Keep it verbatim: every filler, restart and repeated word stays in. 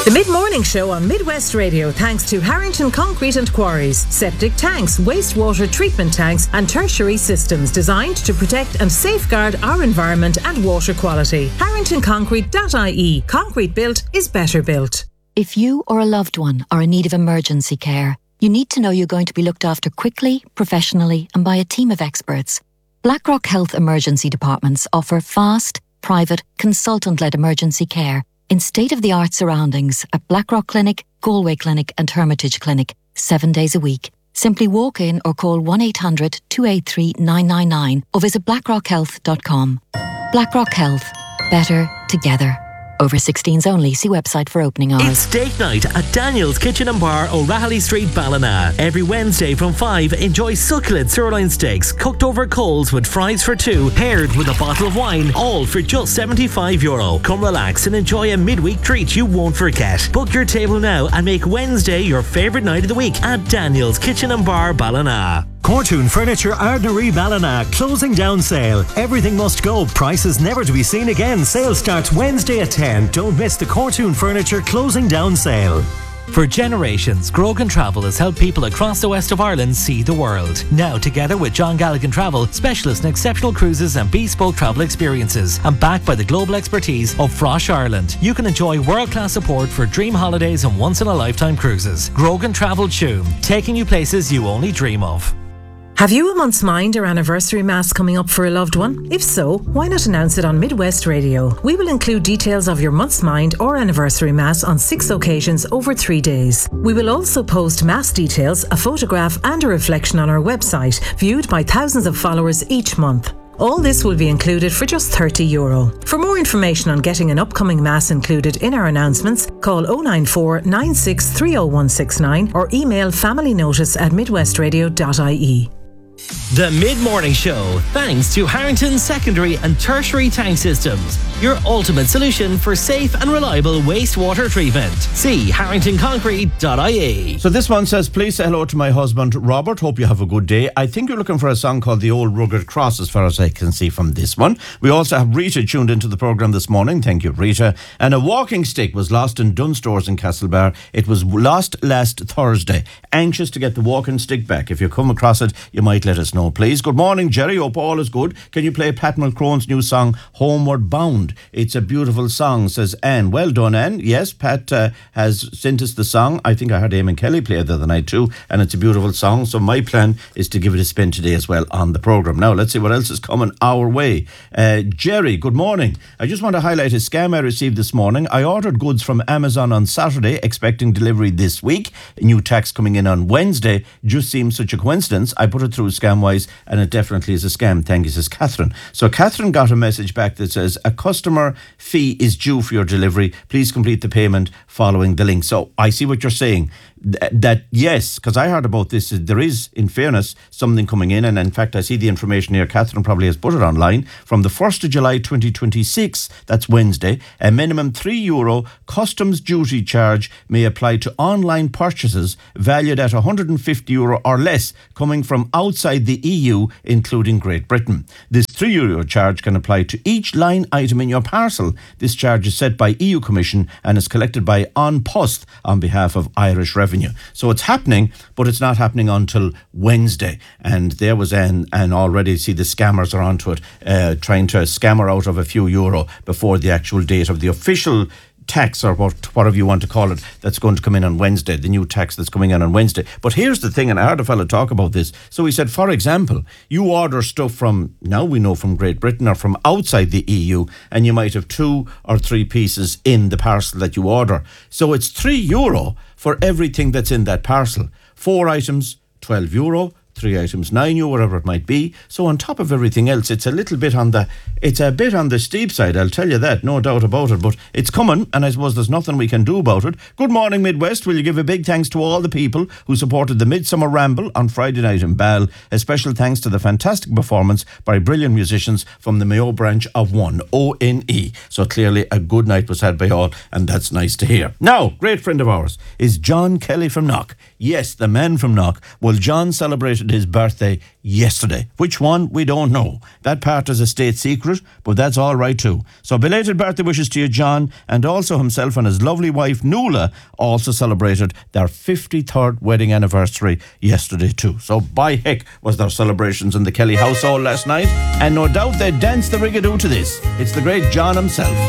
The Mid-Morning Show on Midwest Radio, thanks to Harrington Concrete and Quarries, septic tanks, wastewater treatment tanks and tertiary systems designed to protect and safeguard our environment and water quality. harrington concrete dot I E. Concrete built is better built. If you or a loved one are in need of emergency care, you need to know you're going to be looked after quickly, professionally and by a team of experts. Blackrock Health Emergency Departments offer fast, private, consultant-led emergency care in state-of-the-art surroundings at Blackrock Clinic, Galway Clinic and Hermitage Clinic, seven days a week. Simply walk in or call one eight hundred two eight three nine nine nine or visit blackrock health dot com. Blackrock Health. Better together. Over sixteens only. See website for opening hours. It's date night at Daniel's Kitchen and Bar, O'Rahilly Street, Ballina. Every Wednesday from five, enjoy succulent sirloin steaks cooked over coals with fries for two, paired with a bottle of wine, all for just seventy-five euro. Come relax and enjoy a midweek treat you won't forget. Book your table now and make Wednesday your favourite night of the week at Daniel's Kitchen and Bar, Ballina. Cortoon Furniture Ardnary Ballina, closing down sale. Everything must go, prices never to be seen again. Sale starts Wednesday at ten. Don't miss the Cortoon Furniture closing down sale. For generations, Grogan Travel has helped people across the west of Ireland see the world. Now, together with John Galligan Travel, specialists in exceptional cruises and bespoke travel experiences, and backed by the global expertise of Frosh Ireland, you can enjoy world-class support for dream holidays and once-in-a-lifetime cruises. Grogan Travel Tuam, taking you places you only dream of. Have you a month's mind or anniversary mass coming up for a loved one? If so, why not announce it on Midwest Radio? We will include details of your month's mind or anniversary mass on six occasions over three days. We will also post mass details, a photograph and a reflection on our website, viewed by thousands of followers each month. All this will be included for just thirty euro. For more information on getting an upcoming mass included in our announcements, call oh nine four nine six three oh one six nine or email familynotice at midwestradio dot I E. The Mid-Morning Show, thanks to Harrington Secondary and Tertiary Tank Systems, your ultimate solution for safe and reliable wastewater treatment. See harrington concrete dot I E. So this one says, please say hello to my husband Robert. Hope you have a good day. I think you're looking for a song called The Old Rugged Cross, as far as I can see from this one. We also have Rita tuned into the programme this morning. Thank you, Rita. And a walking stick was lost in Dunstores in Castlebar. It was lost last Thursday. Anxious to get the walking stick back. If you come across it, you might let us know, please. Good morning, Jerry. Hope all is good. Can you play Pat Mulcrone's new song, Homeward Bound? It's a beautiful song, says Anne. Well done, Anne. Yes, Pat uh, has sent us the song. I think I heard Eamon Kelly play it the other night too, and it's a beautiful song. So my plan is to give it a spin today as well on the programme. Now, let's see what else is coming our way. Uh, Jerry, good morning. I just want to highlight a scam I received this morning. I ordered goods from Amazon on Saturday, expecting delivery this week. A new tax coming in on Wednesday. Just seems such a coincidence. I put it through Scamwise, and it definitely is a scam. Thank you, says Catherine. So Catherine got a message back that says, a customer fee is due for your delivery. Please complete the payment following the link. So I see what you're saying. Th- that yes, because I heard about this. There is, in fairness, something coming in, and in fact I see the information here. Catherine probably has put it online. From the first of July twenty twenty-six, that's Wednesday, a minimum three euro customs duty charge may apply to online purchases valued at one hundred fifty euro or less coming from outside the E U, including Great Britain. This three euro charge can apply to each line item in your parcel. This charge is set by E U Commission and is collected by An Post on behalf of Irish Revenue. So it's happening, but it's not happening until Wednesday. And there was an, and already see the scammers are onto it, uh, trying to scammer out of a few euro before the actual date of the official tax, or what, whatever you want to call it, that's going to come in on Wednesday, the new tax that's coming in on Wednesday. But here's the thing, and I heard a fella talk about this. So he said, for example, you order stuff from, now we know, from Great Britain or from outside the E U, and you might have two or three pieces in the parcel that you order. So it's three euro for everything that's in that parcel. Four items, twelve euro. Three items, nine euro, whatever it might be. So on top of everything else, it's a little bit on the, it's a bit on the steep side, I'll tell you that, no doubt about it. But it's coming, and I suppose there's nothing we can do about it. Good morning, Midwest. Will you give a big thanks to all the people who supported the Midsummer Ramble on Friday night in Ball? A special thanks to the fantastic performance by brilliant musicians from the Mayo branch of One, O N E. So clearly a good night was had by all, and that's nice to hear. Now, great friend of ours is John Kelly from Knock. Yes, the man from Knock. Well, John celebrated celebrated his birthday yesterday. Which one, we don't know. That part is a state secret, but that's all right too. So belated birthday wishes to you, John, and also himself and his lovely wife, Nuala, also celebrated their fifty-third wedding anniversary yesterday too. So by heck was there celebrations in the Kelly household last night, and no doubt they danced the rigadoo to this. It's the great John himself.